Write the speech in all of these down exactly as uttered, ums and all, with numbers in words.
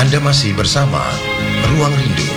Anda masih bersama Ruang Rindu.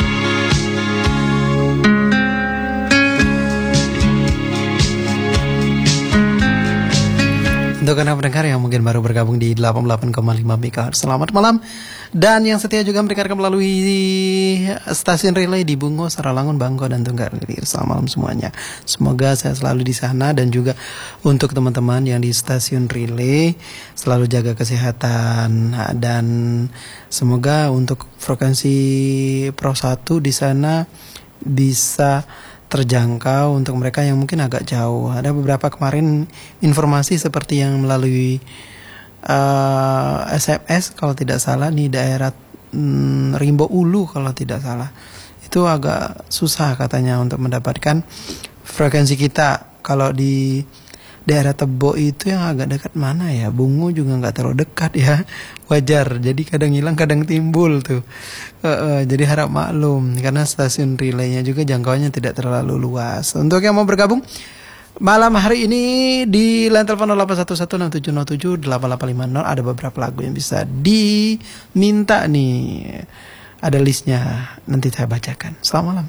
Untuk Anda pendengar yang mungkin baru bergabung di delapan puluh delapan koma lima megahertz, selamat malam. Dan yang setia juga mendengarkan melalui stasiun relay di Bungo, Saralangun, Bangko, dan Tunggalir. Selamat malam semuanya. Semoga saya selalu di sana, dan juga untuk teman-teman yang di stasiun relay selalu jaga kesehatan, dan semoga untuk frekuensi Pro satu di sana bisa terjangkau untuk mereka yang mungkin agak jauh. Ada beberapa kemarin informasi seperti yang melalui uh, S M S kalau tidak salah di daerah um, Rimbo Ulu kalau tidak salah. Itu agak susah katanya untuk mendapatkan frekuensi kita. Kalau di daerah Tebo itu yang agak dekat mana ya? Bungu juga nggak terlalu dekat ya. Wajar. Jadi kadang hilang kadang timbul tuh. Uh, uh, jadi harap maklum karena stasiun relaynya juga jangkauannya tidak terlalu luas. Untuk yang mau bergabung malam hari ini di line telepon nol delapan satu satu enam tujuh nol tujuh delapan delapan lima nol ada beberapa lagu yang bisa diminta nih. Ada listnya, nanti saya bacakan. Selamat malam.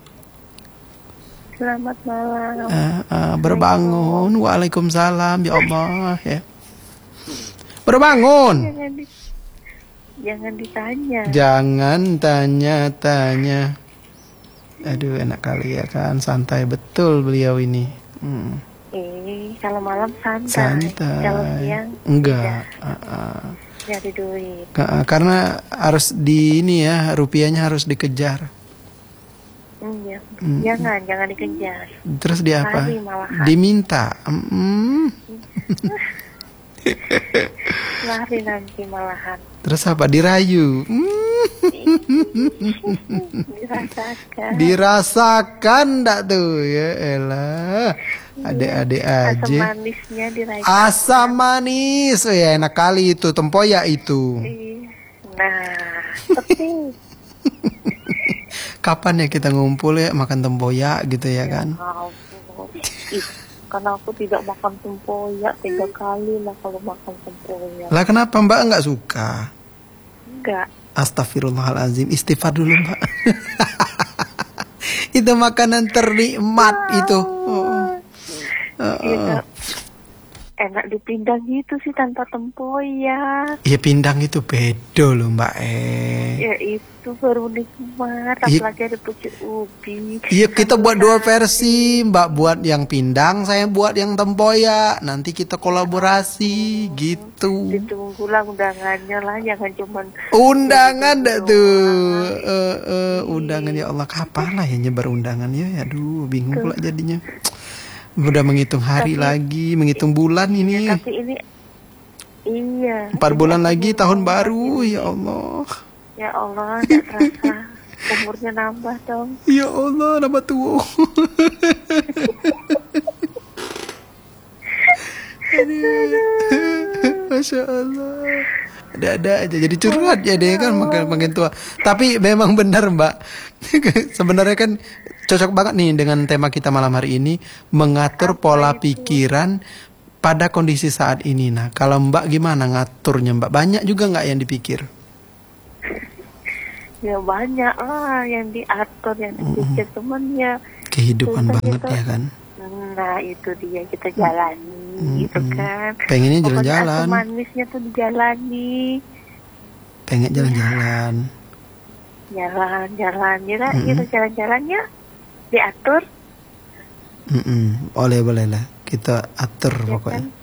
Selamat malam. Uh, uh, berbangun. Waalaikumsalam. Ya Allah ya. Berbangun. Jangan, di, jangan ditanya. Jangan tanya-tanya. Aduh, enak kali ya kan. Santai betul beliau ini. Hmm. Eh, kalau malam santai. Santai. Kalau siang enggak. Uh, uh. Cari duit. Uh, karena harus di ini ya, rupiahnya harus dikejar. Iya. Hmm. Jangan, jangan dikejar. Terus dia apa? Lari malahan. Diminta. Hmm. Lari nanti malahan. Terus apa? Dirayu. Hmm. Dirasakan. Dirasakan enggak tuh ya elah. Adik-adik aja. Asam manisnya dirasakan. Asam manis. Oh ya enak kali itu tempoyak itu. Nah, tapi kapan ya kita ngumpul ya makan tempoyak gitu ya kan? Ya, Ih, karena aku tidak makan tempoyak tiga kali lah kalau makan tempoyak. Lah kenapa Mbak nggak suka? Enggak. Astagfirullahalazim, istighfar dulu Mbak. Itu makanan ternikmat itu. Oh. Uh, uh. Enak dipindang gitu sih tanpa tempoyak. Iya pindang itu beda loh Mbak eh. Ya itu baru nikmat, apalagi ada pucuk ubi. Iya kita buat dua versi, Mbak buat yang pindang, saya buat yang tempoyak. Nanti kita kolaborasi oh, gitu. Ditunggulah undangannya lah, jangan cuman undangan dah tuh. Uh, uh, undangan ya Allah kapan lah ya nyebar undangan ya. Aduh bingung pula jadinya. Udah menghitung hari tapi, lagi, menghitung bulan ini. Ya, tapi ini, iya. Empat bulan lagi tahun baru, ya Allah. Ya Allah, tidak terasa. Umurnya nambah dong. Ya Allah, nambah tua. Masya Allah. Ada-ada aja, jadi curhat ya deh kan makin makin tua. Tapi memang benar Mbak. Sebenarnya kan cocok banget nih dengan tema kita malam hari ini, mengatur pola pikiran pada kondisi saat ini. Nah, kalau Mbak gimana ngaturnya Mbak? Banyak juga nggak yang dipikir? Ya banyak lah yang diatur, yang dipikir, mm-hmm. Cuman ya kehidupan banget kita, ya kan. Nah itu dia kita jalani, mm-hmm. Gitu kan. Pengennya jalan-jalan. Asam manisnya tuh dijalani. Pengen jalan-jalan. Jalan-jalan, ya kan? Mm-hmm. Kita jalan-jalannya diatur. Mm-mm. Boleh boleh lah kita atur ya pokoknya. Kan?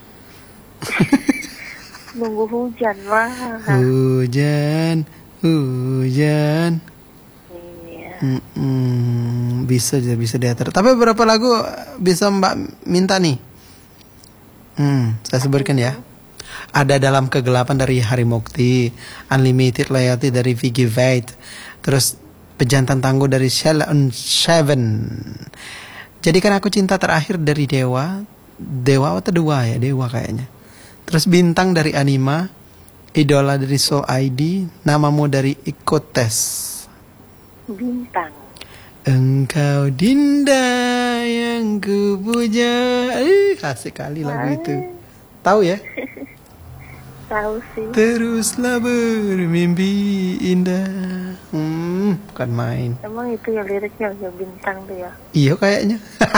Nunggu hujan lah. Hujan, hujan. Iya. Mm-mm. Bisa aja bisa diatur. Tapi beberapa lagu bisa Mbak minta nih. Hmm, saya sebutkan ya. Ada Dalam Kegelapan dari Hari Mukti, Unlimited Loyalty dari Vicky Veit, terus Pejantan Tangguh dari Sheldon Seven. Jadikan Aku Cinta Terakhir dari Dewa. Dewa atau Dewa ya? Dewa kayaknya. Terus Bintang dari Anima, Idola dari Soul I D, Namamu dari Ikotes. Bintang. Engkau Dinda yang kupuja. Eh, asik kali lagu itu. Tahu ya? tahu sih. Teruslah bermimpi indah. Hmm, bukan main. Emang itu ya liriknya ya bintang tuh ya. Iya kayaknya.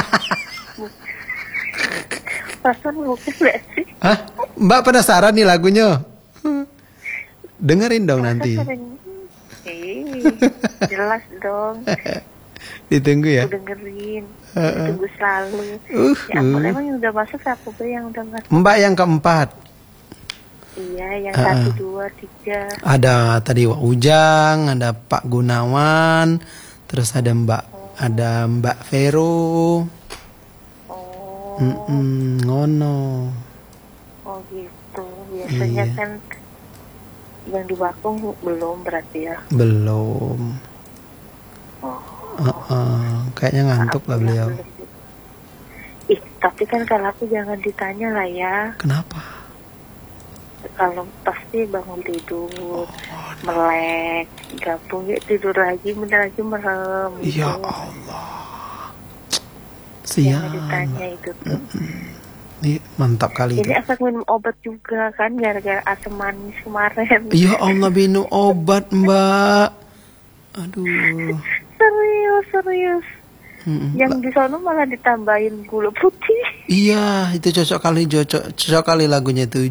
Pasan mungkin gak sih? Hah? Mbak penasaran nih lagunya? Dengerin dong nanti. Eh, jelas dong. Ditunggu ya. Aku dengerin. Uh-uh. Tunggu selalu. Uh, Ya ampun, uh. emang yang udah masuk siapa tuh yang udah masuk? Mbak yang keempat. Iya, yang Uh-uh. satu, dua, tiga. Ada tadi Wak Ujang, ada Pak Gunawan, terus ada Mbak, ada Mbak Vero. Oh, Mm-mm, ngono. oh gitu. Biasanya Iya. kan yang di Bakung belum berarti ya. Belum. Oh, Uh-uh. Kayaknya ngantuk lah aku beliau. yang belum. Ih, tapi kan kalau aku jangan ditanya lah ya. Kenapa? Kalau pasti bangun tidur, melek, gabung ya tidur lagi, bener lagi merem. Ya gitu. Allah. Jangan Siap. ditanya itu tuh. Ih, mantap kali itu. Ini efek minum obat juga kan gara-gara asam manis kemarin. Ya Allah, minum obat Mbak. Aduh. Serius, serius. Mm-mm. Yang di sana malah ditambahin gula putih. Iya, itu cocok kali, cocok, cocok kali lagunya itu.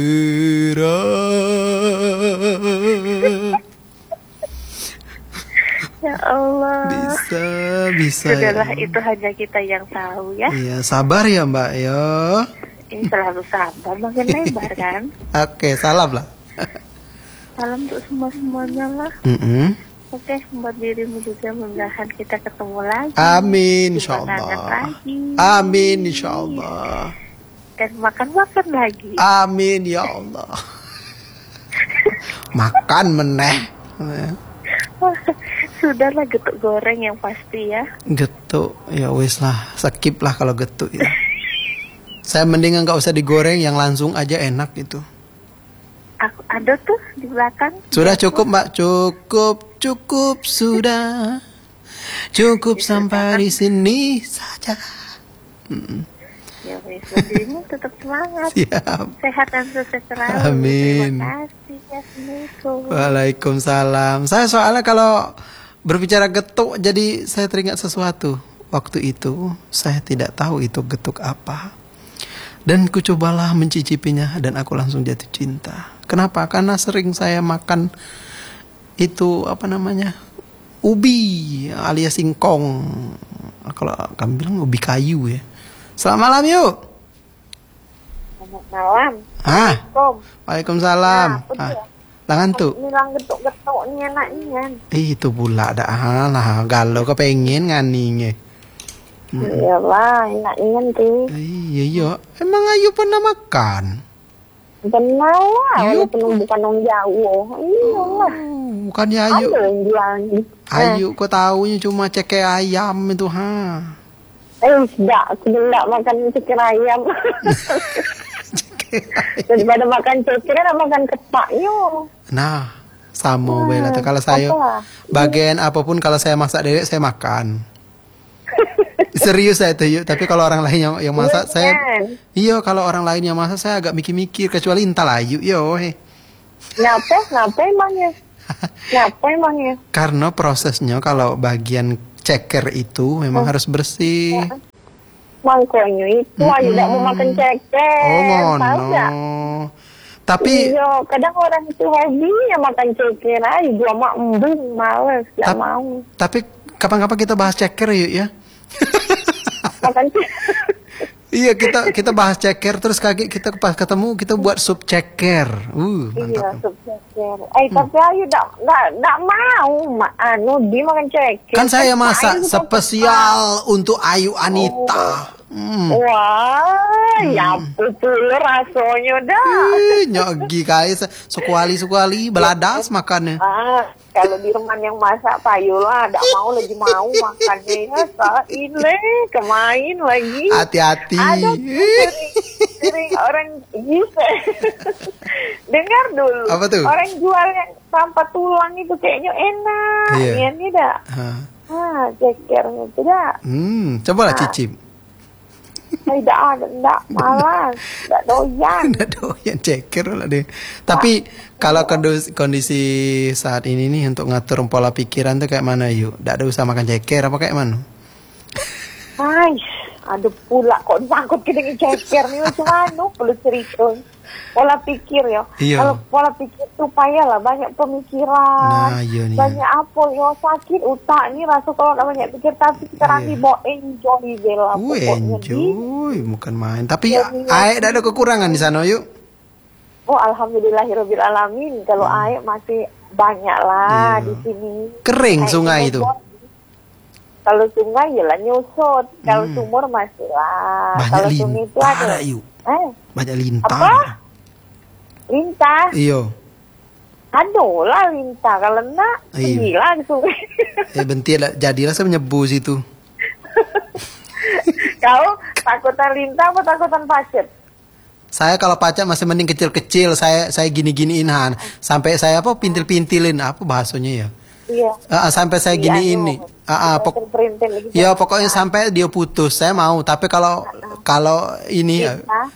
Jurang. Ya Allah. Bisa, bisa. Sudahlah, ya. itu hanya kita yang tahu ya. Iya, sabar ya Mbak ya. Ini selalu sabar, makin lebar kan. Oke, salam lah. Salam untuk semua-semuanya lah. Mm-mm. Oke, buat dirimu juga, mudah-mudahan kita ketemu lagi. Amin, Kita kangen insyaallah. lagi. Amin, insyaallah. Dan makan-makan lagi. Amin, ya Allah. Makan meneh. Sudahlah, getuk goreng yang pasti ya. Getuk, ya wis lah, skip lah kalau getuk ya. Saya mendingan nggak usah digoreng, yang langsung aja enak gitu. Aku ada tuh di belakang. Sudah cukup Mbak, cukup, cukup sudah, cukup sampai di sini saja. Mm. Ya wes, buat dirimu tetap semangat. Siap. Sehat dan sukses selalu. Amin. Terima kasih. Assalamualaikum. Waalaikumsalam. Saya soalnya kalau berbicara getuk, jadi saya teringat sesuatu. Waktu itu saya tidak tahu itu getuk apa. Dan ku cobalah mencicipinya dan aku langsung jatuh cinta. Kenapa? Karena sering saya makan itu apa namanya? Ubi alias singkong. Kalau kami bilang ubi kayu ya. Selamat malam yuk. Selamat malam. Ah, Kom. Waalaikumsalam. Nah, apa Ah, dia? langan tuh. Nilang getuk-getuk ni enaknya. Eh, itu pula dah lah. Galau kepengen nganinge. Iyalah, enaknya tuh. Iya iya. Emang Ayu pernah makan? Benar lah, Iya. walaupun bukan orang jauh. Iyalah. Oh, bukannya Ayu. Ada yang bilang. Ayu kok taunya cuma ceke ayam itu ha. Eh, tidak, aku tidak makan ceker ayam. Ceke ayam. Daripada makan ceker, nak makan kepaknya. Nah, sama bela tuh. Kalau saya apa? bagian apapun kalau saya masak dedek saya makan. Serius saya tuh yuk. Tapi kalau orang lain yang, yang masak Iya, saya kan? iya kalau orang lain yang masak saya agak mikir-mikir kecuali entar Ayu yo he. Ngapa? Ngapa emangnya? Ngapa emangnya? Karena prosesnya kalau bagian ceker itu memang harus bersih. Makanya itu aja tidak mau makan ceker. Oh Tahu tak? ngono. Tapi Iya, kadang orang itu hobi ya makan ceker aja. Gua mak embung, males, tidak Tap- mau. tapi kapan-kapan kita bahas ceker yuk ya. Makan ceker. Iya kita kita bahas ceker terus kaki kita pas ketemu kita buat sup ceker. Uh Iya, mantap. sup ceker. Eh, tapi ayo tak tak mau mak anu dia makan ceker. Kan saya masak Ayu spesial untuk Ayu Anita. Hmm. Wah, ya betul rasanya dah. Ih, nyogi kali sukuali-sukuali beladas makannya. Ah, kalau di rumah yang masak payu lah, tidak mau lagi mau makannya ya, saat ini kemain lagi. Hati-hati. Ada sering, sering orang bisa. Dengar dulu. Apa tuh? Orang jual yang tanpa tulang itu kayaknya enak. Iya. Iya nih dah. Hah. Ah, cekernya itu dah. Hmm, cobalah Ah. cicip. Tidak ada, tidak malas, tidak doyan. Nggak doyan ceker lah deh. Tapi kalau kondisi, kondisi saat ini nih untuk ngatur pola pikiran tuh kayak mana yuk? Nggak ada usah makan ceker apa kayak mana? Hai, ada pula kok sangkut ke dengan ceker nih macam mana? Perlu cerita. Pola pikir ya. Iya. Kalau pola pikir tuh payahlah banyak pemikiran. Nah, iya nih. Banyak apa yo sakit utak nih rasa kalau nak banyak pikir tapi sekarang Iya. di bawa enjoy bela Wih, pokoknya di. enjoy, bukan main. Tapi Iya, iya. air tidak ada kekurangan di sana yuk. Oh alhamdulillahirabbil alamin kalau air masih banyak lah Iya. di sini. Kering Air sungai di itu. Bogor. Kalau sungai ya lah nyusut, kalau Hmm. sumur masih lah. Banyak Kalau sungai itu lintah ada. ada yuk. Eh, Banyak lintah. apa? Lintah. Iyo. Aduh lah lintah kalau enggak Iya. gila di sungai. Eh bentir lah, jadilah saya menyebus itu. Kau takutan lintah apa takutan pasir? Saya kalau pacar masih mending kecil-kecil, saya saya gini-giniin Han. Sampai saya apa pintil-pintilin apa bahasanya ya? Iya. Ah, ah, sampai saya Iya, giniin anu, nih. Ah, ah, pok perintil gitu. ya pokoknya sampai dia putus, saya mau. Tapi kalau kalau ini ya. Lintah.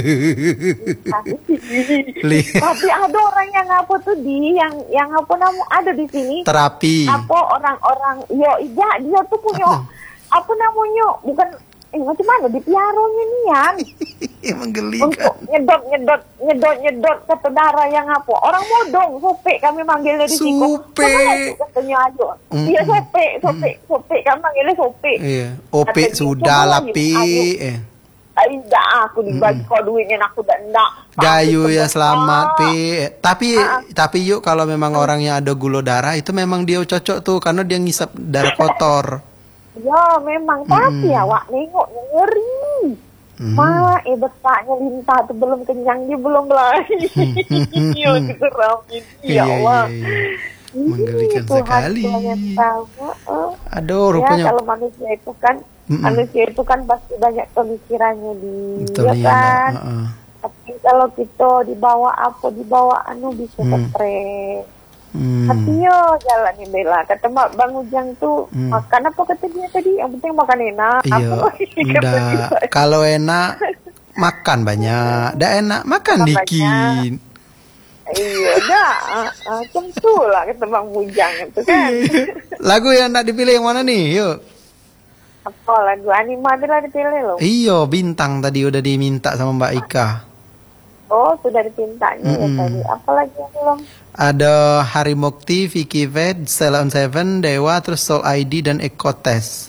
Li- Tapi ada orang yang apa tuh di yang yang apa namanya ada di sini. terapi. Apa orang-orang yo iya dia tuh punya apa namanya bukan eh macam mana di piaronya nian Emang geli untuk kan? nyedot nyedot nyedot nyedot ke saudara yang apa orang modong sope kami manggilnya di situ. Sope. Mana katanya aja Mm, iya mm, sope sope sope kami manggilnya sope. Iya, ope Katanya, sudah "Coba lah ayo, pi. ayo." Eh. Tidak aku dibagi kau duitnya aku dan enggak. Gayu ya selamat pi. Tapi Ah. tapi yuk kalau memang orangnya ada gula darah itu memang dia cocok tuh karena dia ngisap darah kotor. Ya memang tapi awak nengok ngeri. Hmm. Ma, eh besarnya lintah tuh belum kenyang dia belum lagi. Iya dikeramin Iya, ya iya, Allah. iya. Menggelikan Ih, Tuhan sekali. Tuhan yang tahu. Heeh. Aduh, Ya rupanya kalau manusia itu kan Mm-mm. manusia itu kan pasti banyak pemikirannya di betul ya ya. kan. Nak. Heeh. Tapi kalau kita dibawa apa dibawa anu bisa Hmm. stres. Hmm. Tapi yo jalan nih Bella. Kata Mak Bang Ujang tuh Hmm. makan apa kata dia tadi? Yang penting makan enak. Iya, Apa lagi kata udah. dia? Kalau enak makan banyak, dah enak makan Makan dikit. Iya dah. Uh, uh, tentu lah kata Bang Ujang itu kan. Lagu yang nak dipilih yang mana nih? Yuk. Apa lagu anima tu lah dipilih loh. Iyo, bintang tadi udah diminta sama Mbak Ika. Oh sudah dipintanya ya Mm-mm. tadi. Apa lagi yang belum? Ada Hari Mukti, Vicky Ved, Stella on Seven, Dewa, terus Soul I D dan Ekotes.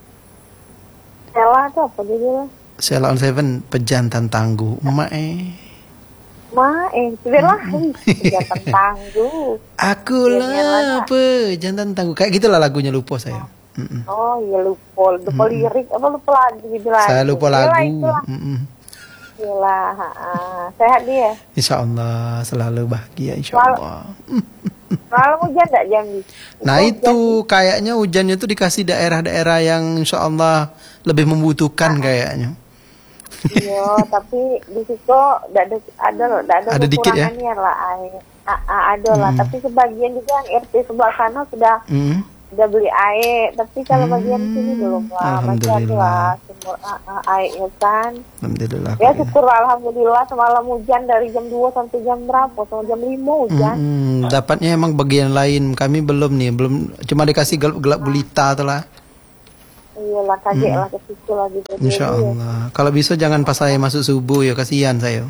Ella tu apa dia bilang? Stella on Seven, pejantan tangguh. Emak eh. Ma, eh sudah lah. Jangan tangguh. Aku Iya, iya, lah pejantan tangguh. Kayak gitulah lagunya lupa saya. Mm-mm. Oh iya lupa, lupa lirik apa lupa lagu gitu lah. Saya lupa Yalah, lagu. itulah. Mm-mm. Yalah, ha, ha. Sehat dia. Insya Allah selalu bahagia insya Mal- Allah. Malam hujan tak Jambi? Nah itu kayaknya hujannya tuh dikasih daerah-daerah yang insya Allah lebih membutuhkan kayaknya. Iya, tapi di situ ada ada loh, ada, Ada dikit ya? kekurangannya lah air. Ah, ah, ada lah, tapi sebagian juga yang R T sebelah sana sudah Mm. sudah beli air, tapi kalau bagian sini belum lah. Masih ada Alhamdulillah. lah sumur ah, ah, air ya kan. Alhamdulillah. Ya syukur alhamdulillah semalam hujan dari jam dua sampai jam berapa? Sampai jam lima hujan. Mm-mm, dapatnya emang bagian lain kami belum nih, belum cuma dikasih gelap-gelap gulita tuh lah. Iyalah kaget lah ke situ lagi. Jadi, Insya Allah. Kalau bisa jangan pas saya masuk subuh ya, kasihan saya.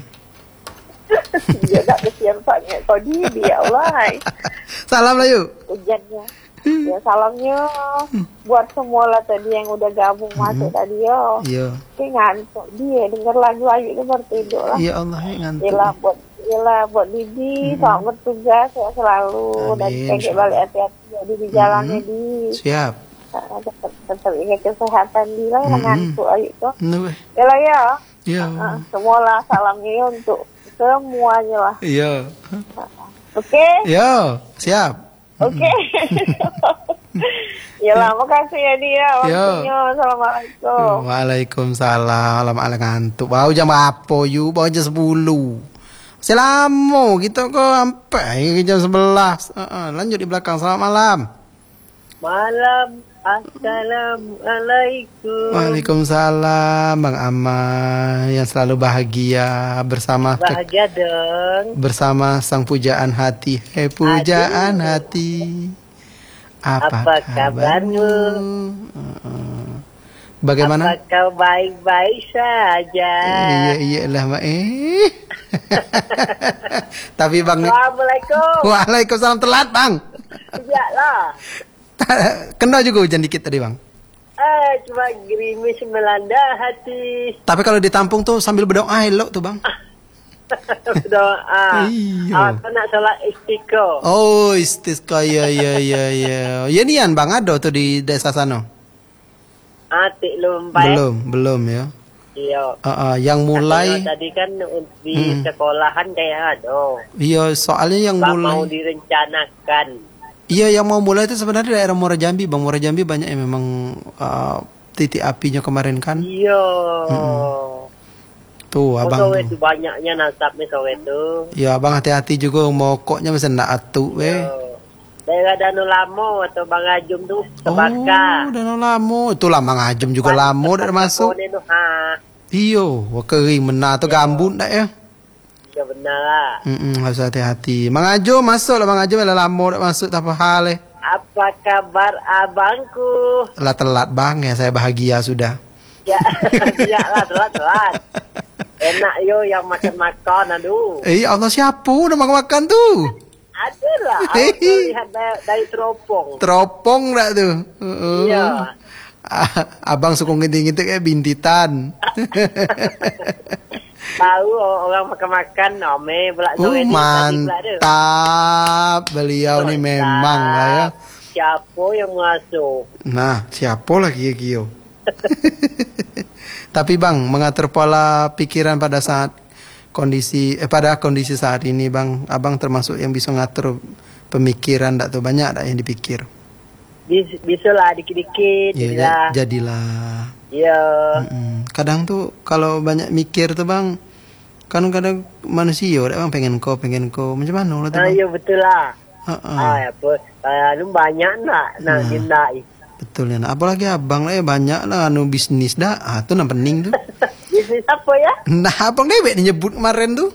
Dia tak kesian sangat kau di dia Allah. Salam lah yuk. Hujannya. Ya salamnya buat semua lah tadi yang udah gabung masuk tadi yo. Iya. Tapi ngantuk dia denger lagu Ayu itu baru tidur lah. Ya Allah, ya ngantuk. Yalah buat yalah buat Didi selamat bertugas ya selalu dan Amin, kayak insyaallah. balik hati-hati jadi di jalannya di Siap. tetap tetap ingat kesehatan dia lah yang ngantuk Ayu tuh. Nuh. Yalah ya. Iya. Ah, semua lah salamnya untuk semuanya lah. Iya. Oke? Yo, siap. Oke. Yalah, makasih ya dia. Waktunya. Assalamualaikum. Waalaikumsalam. Alam ala ngantuk. Bau jam apa yuk? Bau jam sepuluh. Masih lama gitu kok sampai jam sebelas. Uh-uh. Lanjut di belakang. Selamat malam. Malam. Assalamualaikum. Waalaikumsalam Bang Amal yang selalu bahagia bersama Bahagia dong. bersama sang pujaan hati. Hei pujaan Aduh. hati. Apa, Apa kabarmu? Uh, Bagaimana? Apa kau baik-baik saja? Iya iya lah mak eh. Tapi Bang, Assalamualaikum. Waalaikumsalam telat Bang. Iyalah. Kena juga hujan dikit tadi Bang. Eh, cuma gerimis melanda hati. Tapi kalau ditampung tuh sambil berdoa elok tuh Bang. Berdoa. Iya. Aku nak sholat istiqo. Oh istisqa ya ya ya ya. Ya nian Bang ada tuh di desa sana. Atik lumpai. Belum belum ya. Iya. Uh, uh, yang mulai Katanya tadi kan di Hmm. sekolahan kayak ada. iya soalnya yang Nggak mau mulai direncanakan. iya yang mau mulai itu sebenarnya daerah Muara Jambi Bang. Muara Jambi banyak yang memang uh, titik apinya kemarin kan. Iya. Tuh Oh, abang. Sowe itu banyaknya nasabnya Sowe itu. Ya abang hati-hati juga mau koknya mesti nak atu eh. Iya. Daerah Danau Lamo atau Bang Ajum tuh Oh, sebaka. Danau Lamo. Itu Lambang Ajem juga Lamo dah masuk. Kone tu, ha. Iyo, wah kering mena tu gambut dak ya. Ya benar lah. Mm harus hati-hati. Mang Ajo masuk lah Mang Ajo lah Lamo dak masuk tak apa hal eh. Apa kabar abangku? Lah telat Bang ya saya bahagia sudah. Ya, ya lah, telat, telat. Enak yo yang makan-makan, aduh. Eh Allah siapa udah makan-makan tuh? Ada lah, aku lihat dari, dari teropong. Teropong dak tuh. Uh-uh. Iya. Ah, abang suka ngintik-ngintik kayak bintitan. Tahu orang makan-makan, ome belak Uh, Sowe ni tadi belak dia. mantap. Beliau nih memang lah ya. Siapa yang masuk? Nah, siapa lagi ya Kio? Tapi Bang, mengatur pola pikiran pada saat kondisi eh pada kondisi saat ini Bang, Abang termasuk yang bisa ngatur pemikiran tak tuh banyak tak yang dipikir. Bis, bisa lah dikit-dikit. Iya, Jadilah. ja- jadilah. Iya. Mm-mm. Kadang tuh kalau banyak mikir tuh Bang, kadang-kadang manusia tak Bang pengen kau, pengen kau macam mana lah tuh Ah, Bang? iya betul lah. Ha-ha. Ah, apa? Ah, lu banyak nak nak Nah. dinda. Betul ya. Nah, apalagi Abang lah ya banyak lah anu bisnis dah. Ah, tuh yang pening tuh. Bisnis apa ya? Nah, abang dewek nih nyebut kemarin tuh.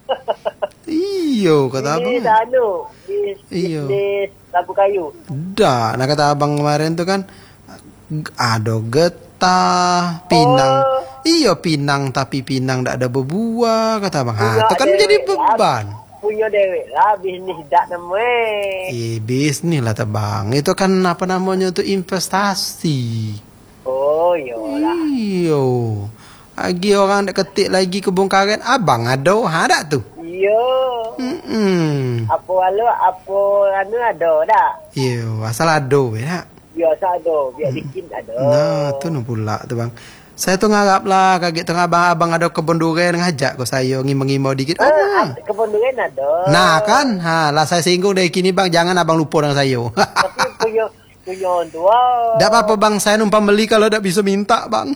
Iyo, kata abang. Bisnis anu, bis- Iya. bisnis lampu kayu. Dah, nah kata abang kemarin tuh kan ada getah, pinang. Oh. Iyo pinang tapi pinang tak ada bebuah kata abang. Ha, Punya itu kan dewek menjadi lah. beban. Punya dewek lah bisnis dak namanya. Eh, bisnis lah tabang. Itu kan apa namanya tuh investasi. Oh, yolah. Iyo. Lagi orang nak ketik lagi kebun karet, abang ada, ha tak tu. Iya. Hmm. Apa walau apa anu ada dak? Iyo, asal ada we tak. Biasa ada, biar dikit ada. Nah, tu nu pula tu bang. Saya tu ngarap lah, kaget tengah abang-abang ada kebun durian ngajak kau saya ngimau-ngimau dikit. Ah, Ah. ada- kebun durian ada. Nah kan, ha, lah saya singgung dari kini bang, jangan abang lupa dengan saya. Tapi punya punya orang tua. Tak apa-apa bang, saya numpang beli kalau tak bisa minta bang.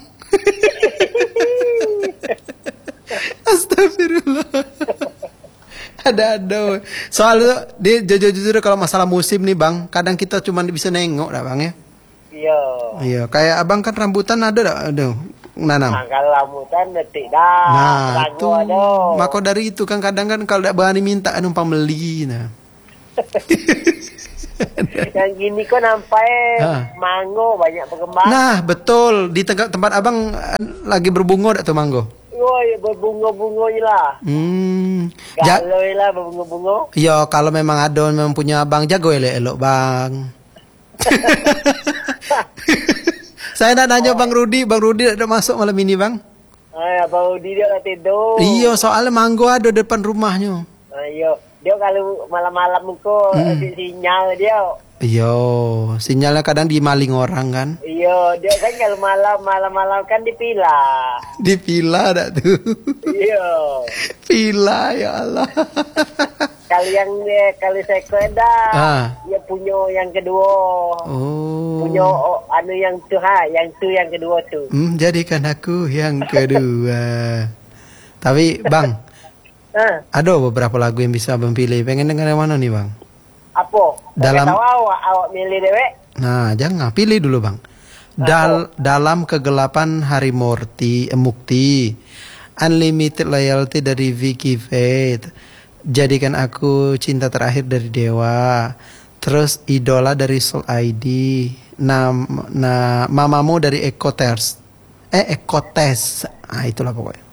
Astagfirullah. Ada-ada. Soalnya dia jujur-jujur kalau masalah musim nih bang, kadang kita cuma bisa nengok dah bang ya. Iya. Iya, kayak abang kan rambutan ada tak? Aduh, nanam. Nah, kalau rambutan detik dah. Nah, Teranggu itu ada. maka dari itu kan kadang kan kalau tak berani minta kan numpang beli nah. Yang gini kok nampak Ha. mango banyak berkembang. Nah, betul di tengah tempat abang eh, lagi berbunga tak tu mangga? Woi, berbunga-bunga je lah. Hmm. Ja- Kalau lah berbunga-bunga. ya kalau memang ada memang punya abang jago elok-elok bang. Saya nak nanya Bang Rudi, Bang Rudi ada masuk malam ini bang? Ah, baru dia dah tidur. Iya, soalnya mangga ada depan rumahnya. Ayo, dia kalau malam-malam kau Hmm. hmm. sinyal dia. Iya, sinyalnya kadang dimaling orang kan. Iya, dia kan kalau malam malam-malam kan dipilah. Di villa tak tuh. Iya. Villa ya Allah. Kalau yang dia kalau saya dah, Ah. dia punya yang kedua. Oh. Punya oh, anu yang tu ha, yang tu yang kedua tu. Hmm, jadikan aku yang kedua. Tapi bang, Ha, ada beberapa lagu yang bisa abang pilih. Pengen dengar yang mana nih bang? apa? Dalam- Dalam tahu awak awak milih dewek. Nah, jangan pilih dulu bang. Dal dalam kegelapan hari Morti, eh, Mukti, Unlimited Loyalty dari Vicky Faith, Jadikan Aku Cinta Terakhir dari Dewa, terus Idola dari Soul I D, Nam, na, Mamamu dari Ekoters, eh Ekotes, ah itulah pokoknya.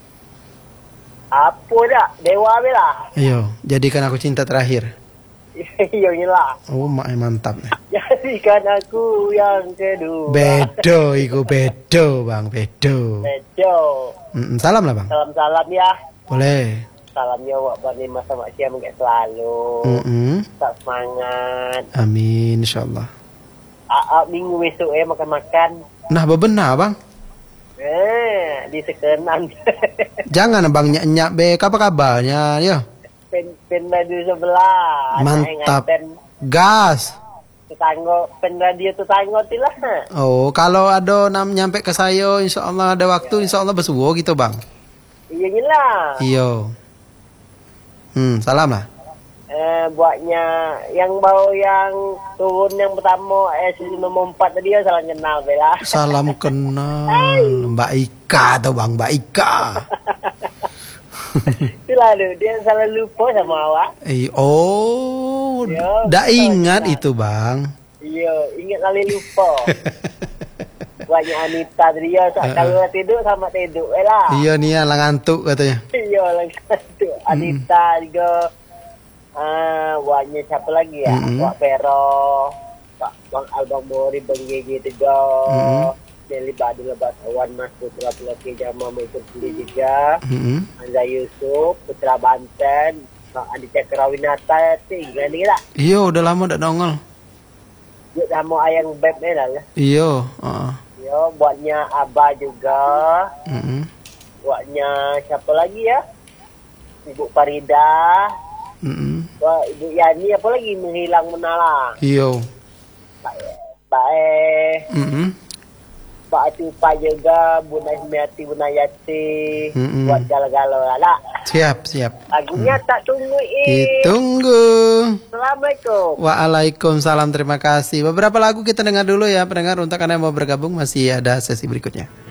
Apa dah? Dewa bela. Ayo, Jadikan Aku Cinta Terakhir. Iya inilah. Oh, mak mantap nih. Jadikan aku yang kedua. Bedo, iku bedo bang, bedo. Bedo. Mm-mm, salam lah bang. Salam-salam ya. Boleh. Salamnya wak bani masa mak siam kayak selalu. Mm-mm. Tak semangat. Amin, insyaallah. Aa minggu besok eh makan-makan. Nah, bebenah bang. Eh, di sekenan. Jangan bang nyak-nyak be, apa kabarnya ya? pen pen radio sebelah. Mantap. Gas. Tetangga pen radio tetangga tilah. Oh, kalau ada nam nyampe ke saya, insya Allah ada waktu, insya Allah bersuwo gitu bang. Iya gila. Iyo. Hmm, salam lah. Eh, buatnya yang bawa yang turun yang pertama S nomor empat tadi ya salah kenal bela. Salam kenal, Mbak Ika atau bang Mbak Ika. Itulah tu, dia salah lupa sama awak. Eh, oh, Yo, dah betul, ingat betul. itu bang. Iya, ingat kali lupa. Buatnya Anita tadi ya, uh, kalau uh. tidur sama tidur eh lah. Iya nih ya, lang ngantuk katanya. Iya, langsung tu. Anita mm. juga. Ah, uh, buatnya siapa lagi ya? Mm-hmm. Wak Pero, Pak Bang Albang Mori, Bang Gigi juga. Mm-hmm. Deli Badu Lebat Awan Mas Putra Pelaki Jama ikut beli juga. Mm-hmm. Anza Yusuf, Putra Banten, Bang Adi Cakrawinata, tinggal ni lah. Iya, udah lama tak nongol. Yuk sama ayang beb ni lah. Iya. Uh. Yo, buatnya Abah juga. Mm-hmm. Buatnya siapa lagi ya? Ibu Farida. Mm-hmm. Wah, Ibu Yani apa lagi menghilang menalang. Iya. Baik. Mm-hmm. Pak Atupa juga, Bunda Ismiati, Bunda Yati, mm-hmm. buat galau-galau lah. Siap, siap. Lagunya mm. tak tunggu eh. Ditunggu. Assalamualaikum. Waalaikumsalam, terima kasih. Beberapa lagu kita dengar dulu ya pendengar. Untuk Anda yang mau bergabung masih ada sesi berikutnya.